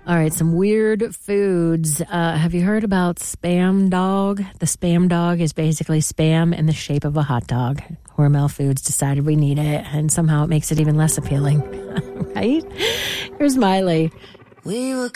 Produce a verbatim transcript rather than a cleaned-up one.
All right, some weird foods. Uh, have you heard about Spam Dog? The Spam Dog is basically Spam in the shape of a hot dog. Hormel Foods decided we need it, and somehow it makes it even less appealing. Right? Here's Miley. We were